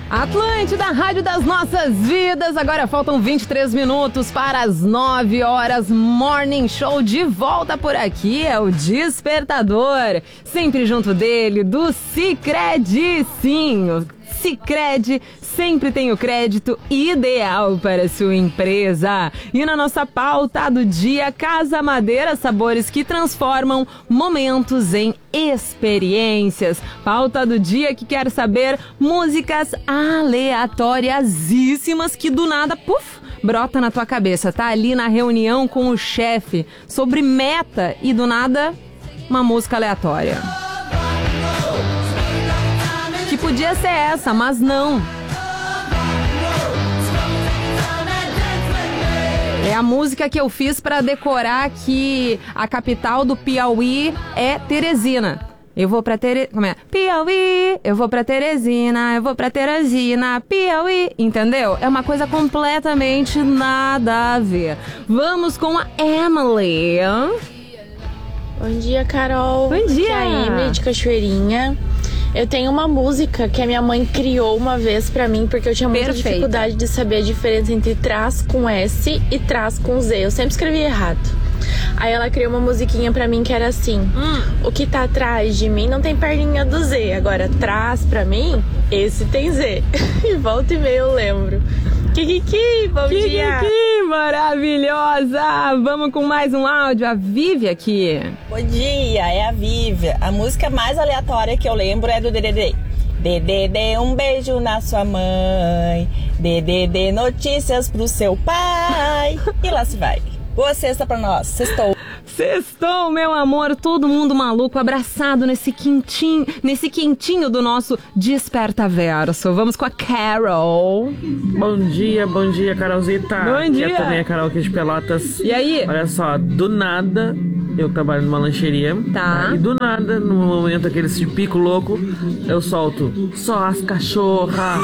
Atlântida, Rádio das Nossas Vidas. Agora faltam 23 minutos para as 9 horas. Morning Show de volta por aqui. É o Despertador. Sempre junto dele, do Sicredi. Sim, o Sicredi sempre tem o crédito ideal para sua empresa. E na nossa pauta do dia, Casa Madeira, sabores que transformam momentos em experiências. Pauta do dia que quer saber músicas aleatoriasíssimas que do nada, puf, brota na tua cabeça. Tá ali na reunião com o chefe sobre meta e do nada uma música aleatória. Que podia ser essa, mas não. É a música que eu fiz pra decorar que a capital do Piauí é Teresina. Eu vou pra Teresina, Piauí, eu vou pra Teresina, eu vou pra Teresina, Piauí, entendeu? É uma coisa completamente nada a ver. Vamos com a Emily. Bom dia, Carol. Bom dia. Aqui é a Emily de Cachoeirinha. Eu tenho uma música que a minha mãe criou uma vez pra mim, porque eu tinha muita dificuldade de saber a diferença entre traz com S e traz com Z. Eu sempre escrevi errado. Aí ela criou uma musiquinha pra mim que era assim: o que tá atrás de mim não tem perninha do Z, agora traz pra mim, esse tem Z. E volta e meia eu lembro. Kikiki, bom dia! Kikiki, maravilhosa! Vamos com mais um áudio, a Vivi aqui. Bom dia, é a Vivi. A música mais aleatória que eu lembro é do DDD. DDD, um beijo na sua mãe. DDD, notícias pro seu pai. E lá se vai. Boa sexta pra nós, sextou. Sextou, meu amor, todo mundo maluco, abraçado nesse quentinho do nosso Desperta Verso. Vamos com a Carol. Bom dia, Carolzita. Bom dia. E também a Carol aqui de Pelotas. E aí? Olha só, do nada, eu trabalho numa lancheria. Tá. E do nada, no momento aquele de pico louco, eu solto só as cachorras.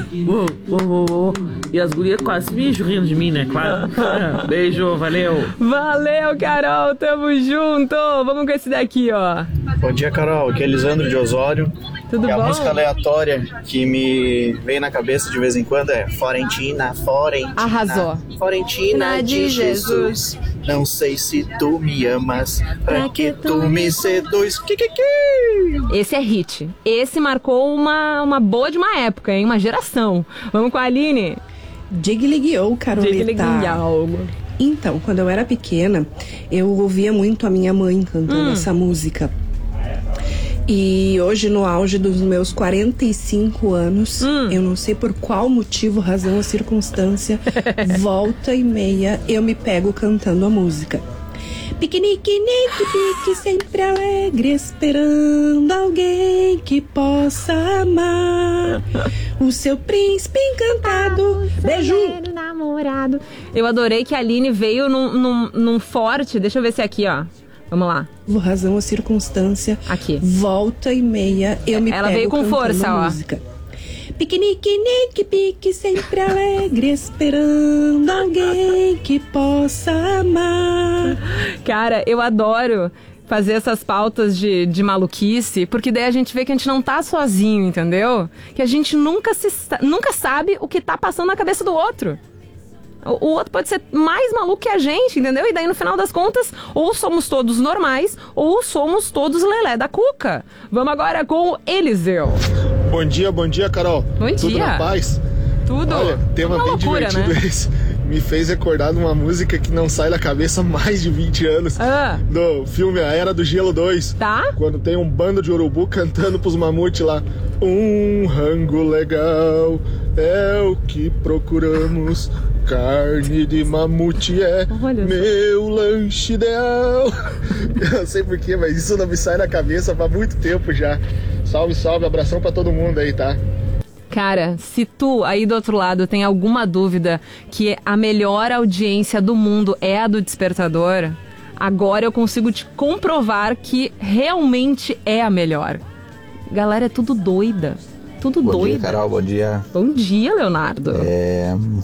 E as gurias quase me rindo de mim, né? Claro. Beijo, valeu. Valeu, Carol, tamo junto. Vamos com esse daqui, ó. Bom dia, Carol. Aqui é Elisandro de Osório. Tudo bom? A música aleatória que me vem na cabeça de vez em quando é Florentina. Arrasou. Florentina de Jesus. Não sei se tu me amas, pra que tu me seduz. Esse é hit. Esse marcou uma boa de uma época, hein? Uma geração. Vamos com a Aline. Digliguiou, Carolita. Então, quando eu era pequena, eu ouvia muito a minha mãe cantando essa música. E hoje, no auge dos meus 45 anos, eu não sei por qual motivo, razão ou circunstância, volta e meia eu me pego cantando a música. Piquenique, nique, pique, sempre alegre, esperando alguém que possa amar o seu príncipe encantado. Beijo! Namorado. Eu adorei que a Aline veio num forte. Deixa eu ver se é aqui, ó. Vamos lá. Razão ou circunstância. Aqui. Volta e meia eu me Ela pego veio com força, ó. Música. Piquenique, nique, pique, sempre alegre, esperando alguém que possa amar. Cara, eu adoro fazer essas pautas de maluquice, porque daí a gente vê que a gente não tá sozinho, entendeu? Que a gente nunca sabe o que tá passando na cabeça do outro. O outro pode ser mais maluco que a gente, entendeu? E daí, no final das contas, ou somos todos normais, ou somos todos lelé da cuca. Vamos agora com o Eliseu. Bom dia, Carol. Bom dia. Tudo na paz? Tudo. Olha, tema uma bem loucura, divertido, né? esse. Me fez recordar de uma música que não sai da cabeça há mais de 20 anos. Do filme A Era do Gelo 2. Tá. Quando tem um bando de urubu cantando pros mamutes lá. Um rango legal é o que procuramos. Carne de mamute é meu lanche ideal. Eu não sei porquê, mas isso não me sai da cabeça há muito tempo já. Salve, salve, abração pra todo mundo aí, tá? Cara, se tu aí do outro lado tem alguma dúvida que a melhor audiência do mundo é a do Despertador, agora eu consigo te comprovar que realmente é a melhor. Galera, é tudo doida. Tudo doida. Bom dia, Carol, bom dia. Bom dia, Leonardo.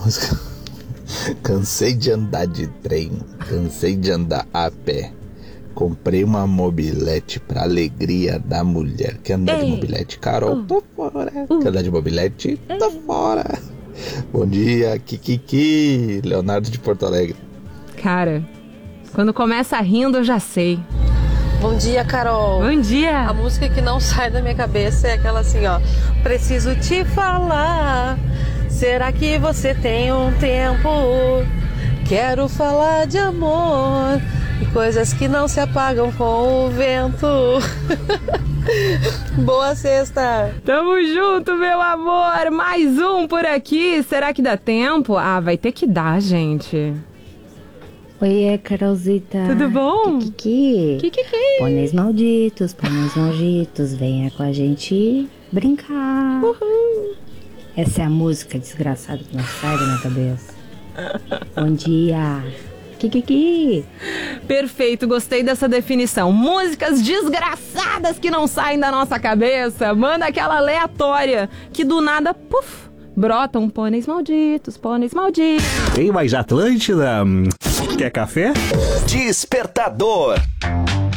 Música... Cansei de andar de trem, cansei de andar a pé. Comprei uma mobilete pra alegria da mulher. Quer andar de mobilete, Carol? Tô fora. Quer andar de mobilete? Tô fora. Bom dia, Kikiki. Leonardo de Porto Alegre. Cara, quando começa rindo eu já sei. Bom dia, Carol. Bom dia. A música que não sai da minha cabeça é aquela assim, ó. Preciso te falar. Será que você tem um tempo? Quero falar de amor e coisas que não se apagam com o vento. Boa sexta. Tamo junto, meu amor. Mais um por aqui. Será que dá tempo? Ah, vai ter que dar, gente. Oiê, Carolzita. Tudo bom? Kikiki. Pôneis malditos, venha com a gente brincar. Uhul. Essa é a música desgraçada que não sai da minha cabeça. Bom dia. Kikiki. Perfeito, gostei dessa definição. Músicas desgraçadas que não saem da nossa cabeça. Manda aquela aleatória que do nada, puf, brotam pôneis malditos, pôneis malditos. Tem mais Atlântida? Quer café? Despertador.